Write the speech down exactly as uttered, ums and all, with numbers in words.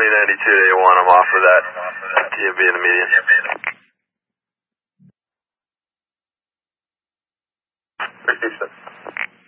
twenty ninety-two to A one, I'm off for that. T M B in the median. sixty-six.